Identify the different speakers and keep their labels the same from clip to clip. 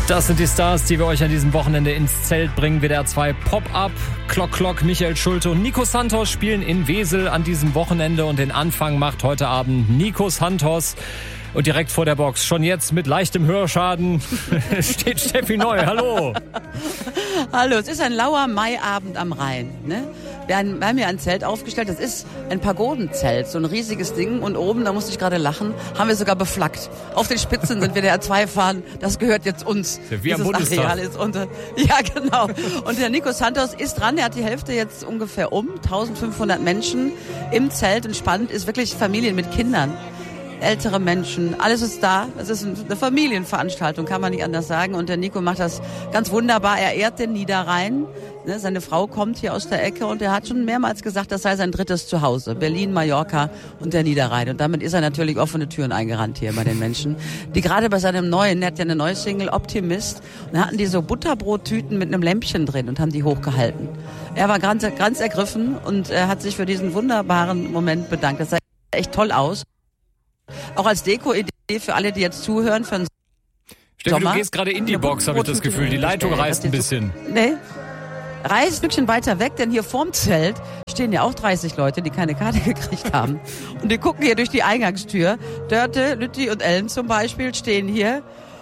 Speaker 1: Das sind die Stars, die wir euch an diesem Wochenende ins Zelt bringen. WDR 2 Pop-Up, Klock, Michael Schulte und Nico Santos spielen in Wesel an diesem Wochenende. Und den Anfang macht heute Abend Nico Santos. Und direkt vor der Box, schon jetzt mit leichtem Hörschaden, steht Steffi Neu. Hallo.
Speaker 2: Hallo, es ist ein lauer Maiabend am Rhein. Ne? Wir haben hier ein Zelt aufgestellt, das ist ein Pagodenzelt, so ein riesiges Ding. Und oben, da musste ich gerade lachen, haben wir sogar beflaggt. Auf den Spitzen sind wir der R2 fahren, das gehört jetzt uns.
Speaker 1: Wie am Bundestag.
Speaker 2: Areal ist unter. Ja, genau. Und der Nico Santos ist dran, der hat die Hälfte jetzt ungefähr 1500 Menschen im Zelt. Und spannend ist wirklich Familien mit Kindern. Ältere Menschen, alles ist da. Es ist eine Familienveranstaltung, kann man nicht anders sagen. Und der Nico macht das ganz wunderbar. Er ehrt den Niederrhein. Seine Frau kommt hier aus der Ecke und er hat schon mehrmals gesagt, das sei sein drittes Zuhause. Berlin, Mallorca und der Niederrhein. Und damit ist er natürlich offene Türen eingerannt hier bei den Menschen. Die gerade bei seinem neuen, er hat ja eine neue Single, Optimist, und da hatten die so Butterbrottüten mit einem Lämpchen drin und haben die hochgehalten. Er war ganz ergriffen und er hat sich für diesen wunderbaren Moment bedankt. Das sah echt toll aus. Auch als Deko-Idee für alle, die jetzt zuhören. Für
Speaker 1: Steffi, du gehst gerade in die Box, habe ich das Gefühl. Die Leitung reißt ein bisschen.
Speaker 2: Nee, reißt ein Stückchen weiter weg, denn hier vorm Zelt stehen ja auch 30 Leute, die keine Karte gekriegt haben. Und die gucken hier durch die Eingangstür. Dörte, Lütti und Ellen zum Beispiel stehen hier.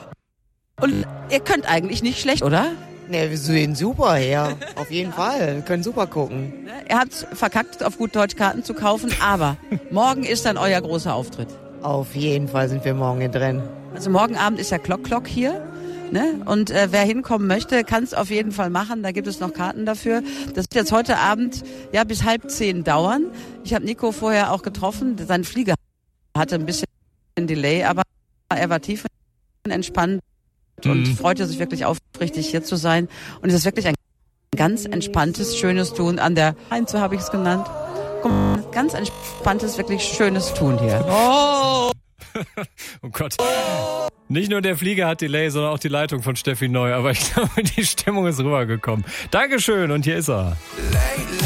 Speaker 2: Und ihr könnt eigentlich nicht schlecht, oder?
Speaker 3: Ne, wir sehen super her. Auf jeden Fall. Wir können super gucken.
Speaker 2: Er hat verkackt, auf gut Deutsch Karten zu kaufen, aber morgen ist dann euer großer Auftritt.
Speaker 3: Auf jeden Fall sind wir morgen hier drin.
Speaker 2: Also morgen Abend ist ja Klock hier. Ne? Und wer hinkommen möchte, kann es auf jeden Fall machen. Da gibt es noch Karten dafür. Das wird jetzt heute Abend ja bis 9:30 dauern. Ich habe Nico vorher auch getroffen. Sein Flieger hatte ein bisschen Delay, aber er war tiefenentspannt und freute sich wirklich aufrichtig hier zu sein. Und es ist wirklich ein ganz entspanntes, schönes Tun an der so habe ich es genannt. Ganz entspanntes, wirklich schönes Tun hier.
Speaker 1: Oh Gott. Nicht nur der Flieger hat Delay, sondern auch die Leitung von Steffi Neu. Aber ich glaube, die Stimmung ist rübergekommen. Dankeschön und hier ist er.